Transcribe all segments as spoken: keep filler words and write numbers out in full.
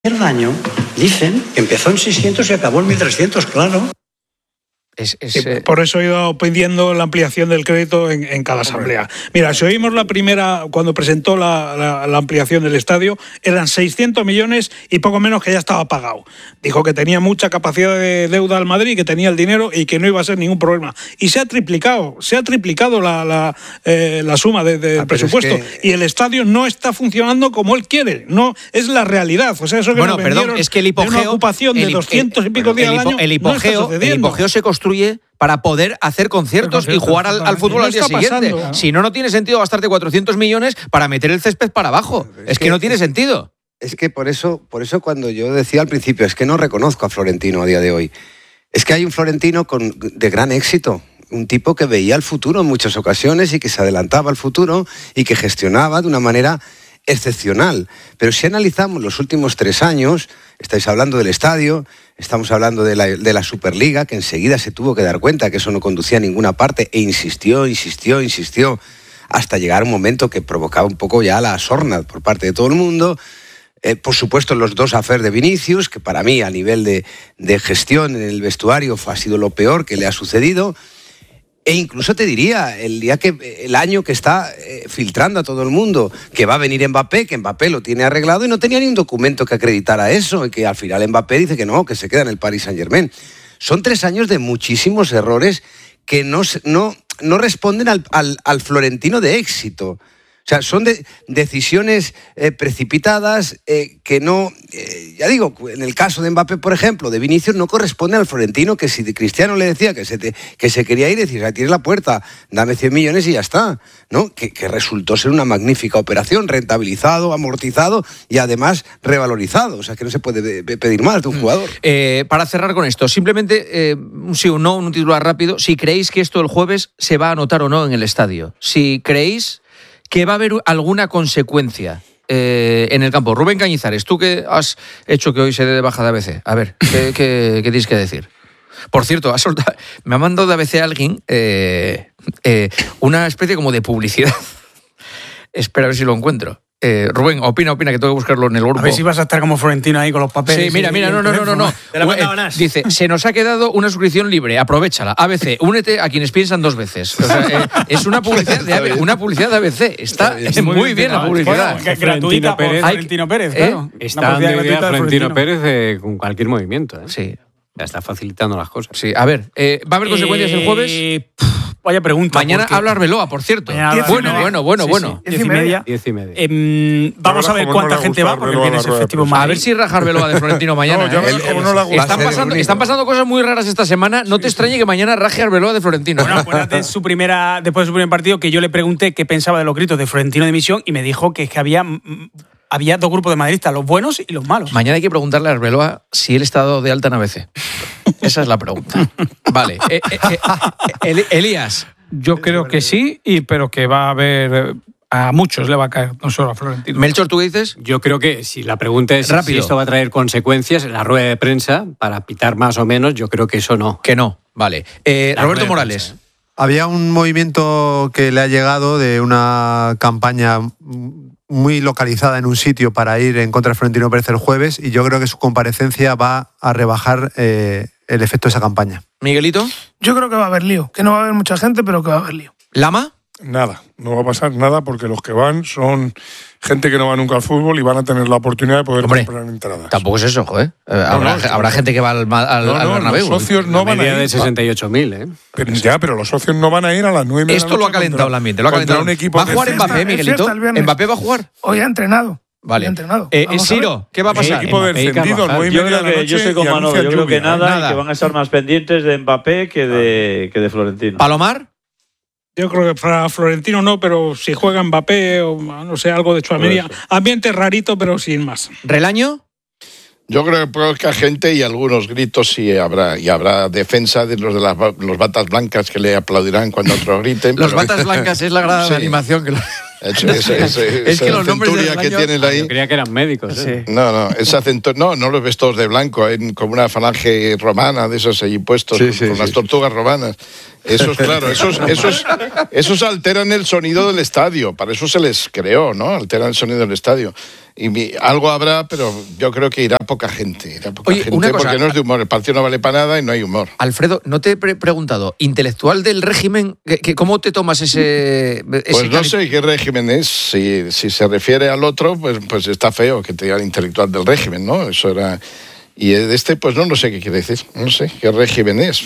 año dicen que empezó en seiscientos y acabó en mil trescientos, claro. Es, es, Sí, eh... por eso he ido pidiendo la ampliación del crédito en, en cada asamblea. Mira, si oímos la primera, cuando presentó la, la, la ampliación del estadio, eran seiscientos millones y poco menos que ya estaba pagado. Dijo que tenía mucha capacidad de deuda al Madrid, que tenía el dinero y que no iba a ser ningún problema. Y se ha triplicado, se ha triplicado la, la, eh, la suma de, de, ah, del presupuesto. Es que... Y el estadio no está funcionando como él quiere. No, es la realidad. O sea, eso que bueno, nos perdón, es que el hipogeo, de una ocupación de el, doscientos el, y pico días el, al año el hipogeo, no el hipogeo se construye para poder hacer conciertos y jugar al, al fútbol no al día siguiente. Pasando, ¿no? Si no, no tiene sentido gastarte cuatrocientos millones para meter el césped para abajo. Es, es que, que no tiene sentido. Es que por eso, por eso cuando yo decía al principio, es que no reconozco a Florentino a día de hoy. Es que hay un Florentino con, de gran éxito. Un tipo que veía el futuro en muchas ocasiones y que se adelantaba al futuro y que gestionaba de una manera excepcional. Pero si analizamos los últimos tres años, estáis hablando del estadio, estamos hablando de la, de la Superliga, que enseguida se tuvo que dar cuenta que eso no conducía a ninguna parte e insistió, insistió, insistió, hasta llegar a un momento que provocaba un poco ya la sorna por parte de todo el mundo. Eh, por supuesto, los dos affairs de Vinicius, que para mí a nivel de, de gestión en el vestuario ha sido lo peor que le ha sucedido. E incluso te diría, el día que el año que está eh, filtrando a todo el mundo que va a venir Mbappé, que Mbappé lo tiene arreglado y no tenía ni un documento que acreditara eso, y que al final Mbappé dice que no, que se queda en el Paris Saint-Germain. Son tres años de muchísimos errores que no, no, no responden al, al, al Florentino de éxito. O sea, son de, decisiones eh, precipitadas eh, que no, eh, ya digo, en el caso de Mbappé, por ejemplo, de Vinicius, no corresponde al Florentino, que si Cristiano le decía que se, te, que se quería ir, decir, tienes la puerta, dame cien millones y ya está, ¿no? Que, que resultó ser una magnífica operación, rentabilizado, amortizado y además revalorizado. O sea, que no se puede pedir más de un jugador. Eh, para cerrar con esto, simplemente, eh, un sí o un no, un titular rápido, si creéis que esto el jueves se va a anotar o no en el estadio. Si creéis que va a haber alguna consecuencia eh, en el campo. Rubén Cañizares, tú que has hecho que hoy se dé de baja de A B C. A ver, ¿qué, qué, qué tienes que decir? Por cierto, ha soltado, me ha mandado de A B C alguien eh, eh, una especie como de publicidad. Espera a ver si lo encuentro. Eh, Rubén, opina, opina, que tengo que buscarlo en el grupo. A ver si vas a estar como Florentino ahí con los papeles. Sí, mira, mira, no, no, no, no, no. Eh, dice, se nos ha quedado una suscripción libre, aprovéchala. A B C, únete a quienes piensan dos veces. O sea, eh, es una publicidad de A B C, una publicidad de A B C. Está es muy, muy bien, bien la publicidad. Bueno, gratuita por Florentino Pérez, claro. ¿Eh? Está dando idea a Florentino Pérez eh, con cualquier movimiento. ¿eh? Sí. Ya está facilitando las cosas. Sí, a ver, eh, ¿va a haber consecuencias eh, el jueves? Vaya pregunta. Mañana porque... habla Arbeloa, por cierto. Mañana bueno, bueno, bueno, sí, bueno. Sí. Diez y media. Diez y media. Eh, vamos a ver cuánta no gente va, porque viene ese festivo más. A ver si raja Arbeloa de Florentino mañana. No, ¿eh? el, no la están, pasando, están pasando cosas muy raras esta semana. No te extrañe que mañana raje Arbeloa de Florentino. Bueno, acuérdate en su primera, después de su primer partido, que yo le pregunté qué pensaba de los gritos de Florentino de Misión y me dijo que es que había... Había dos grupos de madridistas, los buenos y los malos. Mañana hay que preguntarle a Arbeloa si él está dado de alta en A B C. Esa es la pregunta. Vale. Eh, eh, eh, Elías. Yo creo que sí, y pero que va a haber... A muchos le va a caer, no solo a Florentino. Melchor, ¿tú qué dices? Yo creo que si la pregunta es Rápido. si esto va a traer consecuencias en la rueda de prensa, para pitar más o menos, yo creo que eso no. Que no, vale. Eh, Roberto Morales. Había un movimiento que le ha llegado de una campaña muy localizada en un sitio para ir en contra de Florentino Pérez el jueves, y yo creo que su comparecencia va a rebajar eh, el efecto de esa campaña. ¿Miguelito? Yo creo que va a haber lío, que no va a haber mucha gente, pero que va a haber lío. ¿Lama? Nada, no va a pasar nada porque los que van son gente que no va nunca al fútbol y van a tener la oportunidad de poder Hombre, comprar entradas. Tampoco es eso, joder. Eh, no, habrá, no, habrá gente que va al, al, no, no, al Bernabéu. Los socios no van a ir. de sesenta y ocho mil, ¿eh? Pero, ya, pero los socios no van a ir a las nueve de la noche. Esto lo ha calentado el ambiente. Lo ha calentado. Un equipo ¿Va a jugar que Mbappé, Miguelito? ¿Mbappé va a jugar? Hoy ha entrenado. Vale. Ha entrenado. Eh, Ciro, ¿qué va a pasar? El equipo descendido, nueve y yo media creo de la que noche. Yo soy con Manolo, yo creo que nada, nada, y que van a estar más pendientes de Mbappé que de, que de Florentino. ¿Palomar? Yo creo que para Florentino no, pero si juega Mbappé o no sé, algo de Tchouaméni, ambiente rarito, pero sin más. ¿Relaño? Yo creo que poca gente y algunos gritos sí habrá. Y habrá defensa de los de las los batas blancas que le aplaudirán cuando otros griten. Los pero... batas blancas es la gran sí. animación que lo... Ese, ese, ese, es que los nombres centuria que tienen ahí. Yo creía que eran médicos. ¿eh? Sí. No, no, esa centuria, no, no los ves todos de blanco, hay como una falange romana de esos ahí puestos, sí, con, sí, con sí, las tortugas romanas. Esos, claro, esos, esos, esos alteran el sonido del estadio. Para eso se les creó, ¿no? Alteran el sonido del estadio. Y mi, algo habrá, pero yo creo que irá poca gente. Irá poca Oye, gente una cosa, porque no es de humor. El partido no vale para nada y no hay humor. Alfredo, no te he pre- preguntado, intelectual del régimen, ¿qué, qué, ¿cómo te tomas ese...? Pues ese no sé qué régimen es. Si, si se refiere al otro, pues, pues está feo que te diga el intelectual del régimen, ¿no? Eso era... Y este, pues no, no sé qué quiere decir. No sé qué régimen es.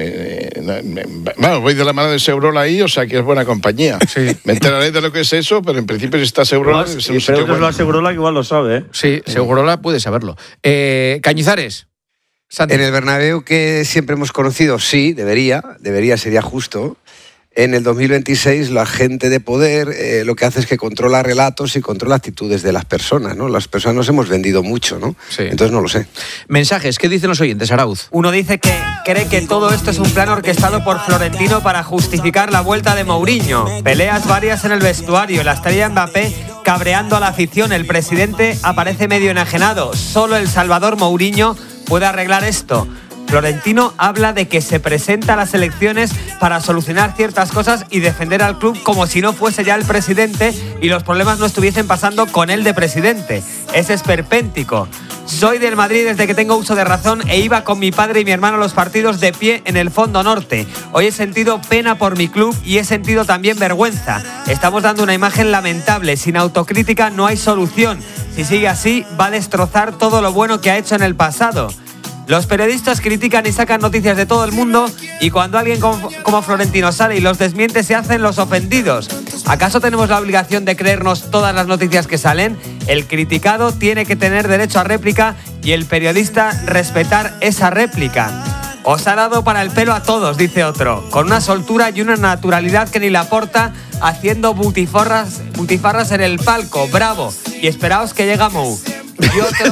Bueno, voy de la mano de Segurola ahí, o sea que es buena compañía. Sí. Me enteraré de lo que es eso, pero en principio si está Segurola... No, es y creo que es la Segurola que igual lo sabe, ¿eh? Sí, Segurola puede saberlo. Eh, Cañizares. Santi. En el Bernabéu que siempre hemos conocido, sí, debería, debería, sería justo. En el dos mil veintiséis la gente de poder eh, lo que hace es que controla relatos y controla actitudes de las personas, ¿no? Las personas nos hemos vendido mucho, ¿no? Sí. Entonces no lo sé. Mensajes, ¿qué dicen los oyentes, Arauz? Uno dice que cree que todo esto es un plan orquestado por Florentino para justificar la vuelta de Mourinho. Peleas varias en el vestuario, la estrella Mbappé cabreando a la afición, el presidente aparece medio enajenado. Solo el Salvador Mourinho puede arreglar esto. Florentino habla de que se presenta a las elecciones para solucionar ciertas cosas y defender al club como si no fuese ya el presidente y los problemas no estuviesen pasando con él de presidente. Es esperpéntico. Soy del Madrid desde que tengo uso de razón e iba con mi padre y mi hermano a los partidos de pie en el Fondo Norte. Hoy he sentido pena por mi club y he sentido también vergüenza. Estamos dando una imagen lamentable. Sin autocrítica no hay solución. Si sigue así, va a destrozar todo lo bueno que ha hecho en el pasado. Los periodistas critican y sacan noticias de todo el mundo y cuando alguien como, como Florentino sale y los desmiente se hacen los ofendidos. ¿Acaso tenemos la obligación de creernos todas las noticias que salen? El criticado tiene que tener derecho a réplica y el periodista respetar esa réplica. Os ha dado para el pelo a todos, dice otro, con una soltura y una naturalidad que ni la aporta, haciendo butifarras, butifarras en el palco. Bravo. Y esperaos que llega Mou. Y otro...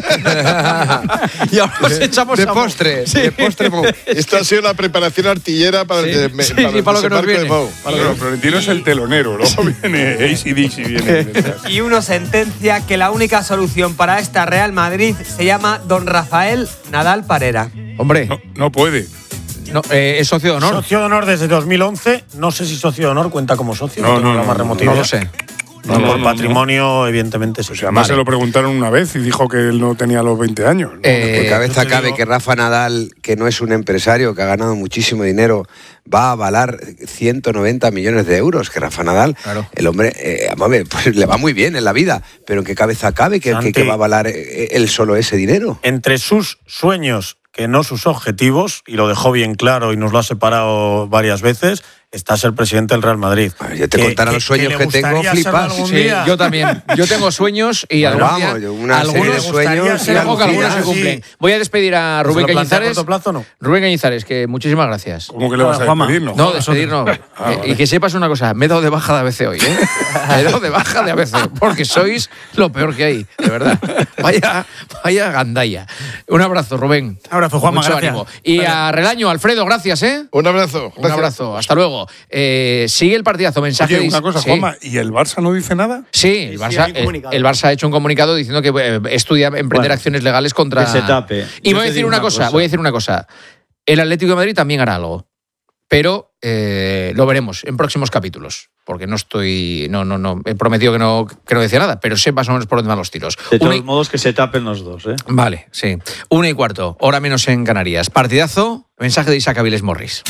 y ahora nos echamos de a postre, sí. de postre Mou. Esto ha sido la preparación artillera para sí. el, de, sí, para sí, el para lo que nos viene. de Mou. Claro, Florentino es el telonero, luego viene A C D C viene detrás. Y uno sentencia que la única solución para esta Real Madrid se llama Don Rafael Nadal Parera. Hombre, no, no puede. No, eh, es socio de honor. Socio de honor desde dos mil once. No sé si socio de honor cuenta como socio. No, no, no, no, más no, no lo sé. No, No, no, por no, patrimonio, no. evidentemente, sí. Pues además vale. se lo preguntaron una vez y dijo que él no tenía los veinte años. ¿no? Eh, que cabeza yo cabe digo... que Rafa Nadal, que no es un empresario, que ha ganado muchísimo dinero, va a avalar ciento noventa millones de euros. Que Rafa Nadal, claro. el hombre, eh, a ver, pues le va muy bien en la vida, pero ¿en qué cabeza cabe que, que, que va a avalar él solo ese dinero? Entre sus sueños, que no sus objetivos, y lo dejó bien claro y nos lo ha separado varias veces, está ser presidente del Real Madrid. Bueno, yo te contaré los sueños que, que tengo, flipas. Sí, yo también. Yo tengo sueños y bueno, algún vamos, día, una algunos de sueños y algo que algunos se cumplen. Voy a despedir a Rubén Cañizares. ¿A corto plazo no? Rubén Cañizares, que muchísimas gracias. ¿Cómo que le vas a despedir? No, no despedir no. ah, vale. Y que sepas una cosa, me he dado de baja de A B C hoy, ¿eh? Me he dado de baja de A B C, porque sois lo peor que hay, de verdad. Vaya, vaya gandalla. Un abrazo, Rubén. Un abrazo, Juanma, Mucho gracias. ánimo. Y a Relaño, Alfredo, gracias, ¿eh? Un abrazo. Un Gracias. abrazo. Hasta luego. Eh, sigue el partidazo. Mensaje. Oye, una cosa, sí. Juanma, ¿y el Barça no dice nada? Sí, el Barça, el, el Barça ha hecho un comunicado diciendo que eh, estudia emprender bueno, acciones legales contra. Que se tape. Y Yo voy a te decir digo una una cosa, cosa. voy a decir una cosa. El Atlético de Madrid también hará algo, pero eh, lo veremos en próximos capítulos, porque no estoy, no, no, no he prometido que no, que no decía nada, pero sé más o menos por dónde van los tiros. De todos Una y... modos que se tapen los dos, ¿eh? Vale, sí. Una y cuarto, hora menos en Canarias. Partidazo. Mensaje de Isaac Aviles Morris.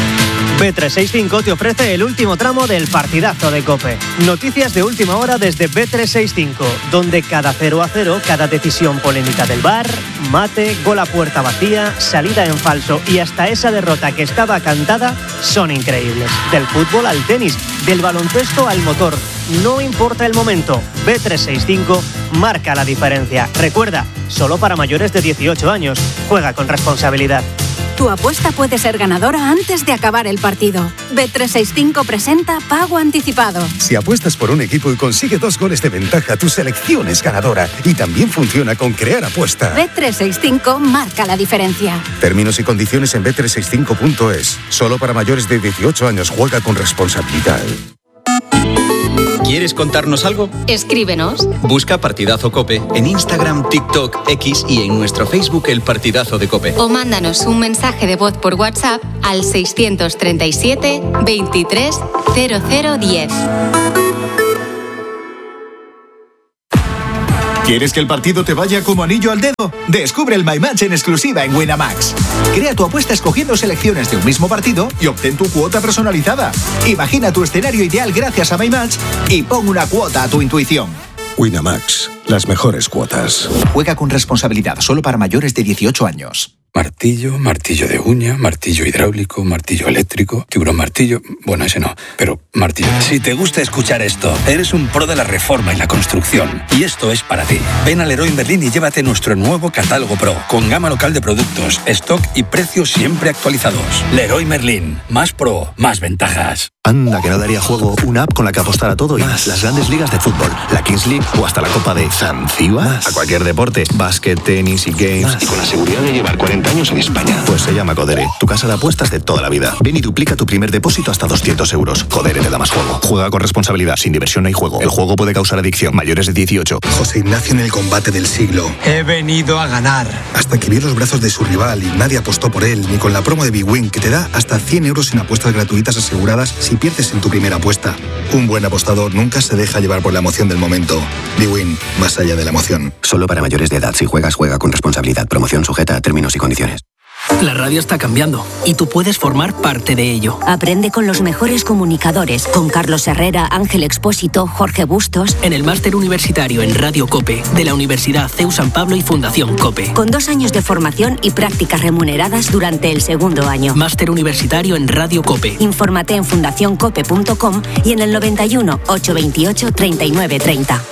B trescientos sesenta y cinco te ofrece el último tramo del partidazo de COPE. Noticias de última hora desde B trescientos sesenta y cinco, donde cada cero a cero, cada decisión polémica del V A R, mate, gol a puerta vacía, salida en falso y hasta esa derrota que estaba cantada son increíbles. Del fútbol al tenis, del baloncesto al motor. No importa el momento, B trescientos sesenta y cinco marca la diferencia. Recuerda, solo para mayores de dieciocho años. Juega con responsabilidad. Tu apuesta puede ser ganadora antes de acabar el partido. B trescientos sesenta y cinco presenta Pago Anticipado. Si apuestas por un equipo y consigue dos goles de ventaja, tu selección es ganadora. Y también funciona con Crear Apuesta. B trescientos sesenta y cinco marca la diferencia. Términos y condiciones en B trescientos sesenta y cinco punto es. Solo para mayores de dieciocho años. Juega con responsabilidad. ¿Quieres contarnos algo? Escríbenos. Busca Partidazo COPE en Instagram, TikTok, X y en nuestro Facebook El Partidazo de COPE. O mándanos un mensaje de voz por WhatsApp al seiscientos treinta y siete, veintitrés, cero cero diez. ¿Quieres que el partido te vaya como anillo al dedo? Descubre el My Match en exclusiva en Winamax. Crea tu apuesta escogiendo selecciones de un mismo partido y obtén tu cuota personalizada. Imagina tu escenario ideal gracias a My Match y pon una cuota a tu intuición. Winamax, las mejores cuotas. Juega con responsabilidad, solo para mayores de dieciocho años. Martillo, martillo de uña, martillo hidráulico, martillo eléctrico, tiburón martillo... Bueno, ese no, pero martillo... Si te gusta escuchar esto, eres un pro de la reforma y la construcción. Y esto es para ti. Ven a Leroy Merlin y llévate nuestro nuevo catálogo Pro, con gama local de productos, stock y precios siempre actualizados. Leroy Merlin, más pro, más ventajas. Anda, que no daría juego una app con la que apostar a todo y más. Las grandes ligas de fútbol, la Kings League o hasta la Copa de Zanzíbar. A cualquier deporte, básquet, tenis y games. Más. Y con la seguridad de llevar cuarenta años en España. Pues se llama Codere, tu casa de apuestas de toda la vida. Ven y duplica tu primer depósito hasta doscientos euros. Codere te da más juego. Juega con responsabilidad, sin diversión no hay juego. El juego puede causar adicción. Mayores de dieciocho. José Ignacio en el combate del siglo. He venido a ganar. Hasta que vio los brazos de su rival y nadie apostó por él, ni con la promo de Big Win, que te da hasta cien euros en apuestas gratuitas aseguradas si pierdes en tu primera apuesta. Un buen apostador nunca se deja llevar por la emoción del momento. Big Win, más allá de la emoción. Solo para mayores de edad. Si juegas, juega con responsabilidad. Promoción sujeta a términos y condiciones. La radio está cambiando y tú puedes formar parte de ello. Aprende con los mejores comunicadores, con Carlos Herrera, Ángel Expósito, Jorge Bustos. En el máster universitario en Radio COPE de la Universidad C E U San Pablo y Fundación COPE. Con dos años de formación y prácticas remuneradas durante el segundo año. Máster universitario en Radio COPE. Infórmate en fundación cope punto com y en el noventa y uno, ochocientos veintiocho, treinta y nueve treinta.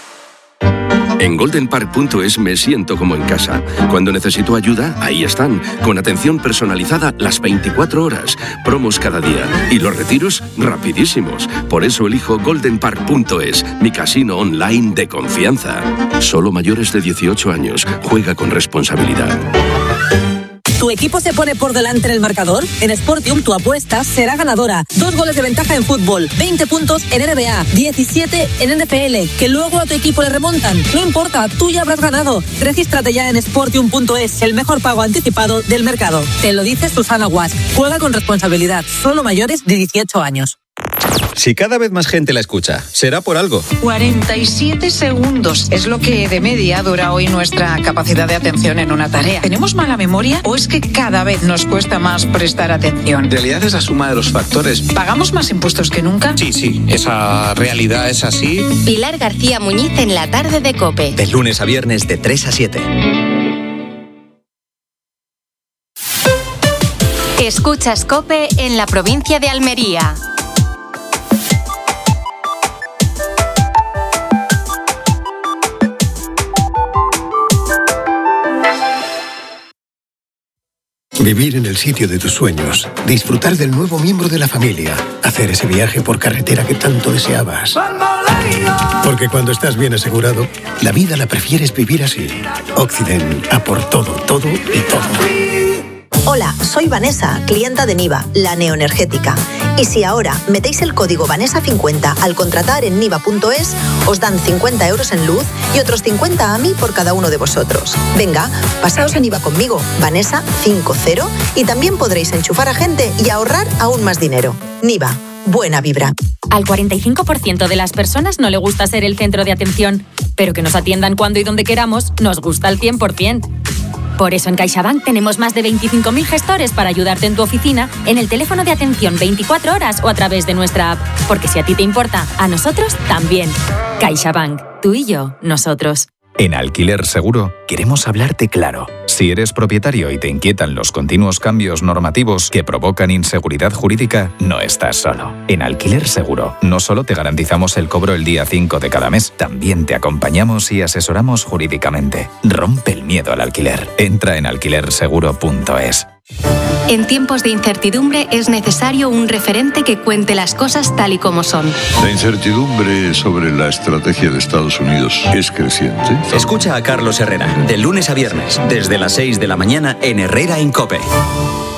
En golden park punto es me siento como en casa. Cuando necesito ayuda, ahí están, con atención personalizada las veinticuatro horas, promos cada día y los retiros rapidísimos. Por eso elijo golden park punto es, mi casino online de confianza. Solo mayores de dieciocho años. Juega con responsabilidad. ¿Tu equipo se pone por delante en el marcador? En Sportium tu apuesta será ganadora. Dos goles de ventaja en fútbol, veinte puntos en N B A, diecisiete en N F L. Que luego a tu equipo le remontan. No importa, tú ya habrás ganado. Regístrate ya en sportium punto es, el mejor pago anticipado del mercado. Te lo dice Susana Guas. Juega con responsabilidad. Solo mayores de dieciocho años. Si cada vez más gente la escucha, será por algo. cuarenta y siete segundos es lo que de media dura hoy nuestra capacidad de atención en una tarea. ¿Tenemos mala memoria o es que cada vez nos cuesta más prestar atención? En realidad es la suma de los factores. ¿Pagamos más impuestos que nunca? Sí, sí, esa realidad es así. Pilar García Muñiz en la tarde de COPE. De lunes a viernes de tres a siete. Escuchas COPE en la provincia de Almería. Vivir en el sitio de tus sueños, disfrutar del nuevo miembro de la familia, hacer ese viaje por carretera que tanto deseabas. Porque cuando estás bien asegurado, la vida la prefieres vivir así. Occident, a por todo, todo y todo. Hola, soy Vanessa, clienta de Niva, la neoenergética. Y si ahora metéis el código Vanessa cincuenta al contratar en niva punto es, os dan cincuenta euros en luz y otros cincuenta a mí por cada uno de vosotros. Venga, pasaos a Niva conmigo, Vanessa cincuenta, y también podréis enchufar a gente y ahorrar aún más dinero. Niva, buena vibra. Al cuarenta y cinco por ciento de las personas no le gusta ser el centro de atención, pero que nos atiendan cuando y donde queramos nos gusta al cien por ciento. Por eso en CaixaBank tenemos más de veinticinco mil gestores para ayudarte en tu oficina, en el teléfono de atención veinticuatro horas o a través de nuestra app. Porque si a ti te importa, a nosotros también. CaixaBank, tú y yo, nosotros. En Alquiler Seguro queremos hablarte claro. Si eres propietario y te inquietan los continuos cambios normativos que provocan inseguridad jurídica, no estás solo. En Alquiler Seguro no solo te garantizamos el cobro el día cinco de cada mes, también te acompañamos y asesoramos jurídicamente. Rompe el miedo al alquiler. Entra en alquiler seguro punto es. En tiempos de incertidumbre es necesario un referente que cuente las cosas tal y como son. La incertidumbre sobre la estrategia de Estados Unidos es creciente. Escucha a Carlos Herrera, de lunes a viernes, desde las seis de la mañana en Herrera en COPE.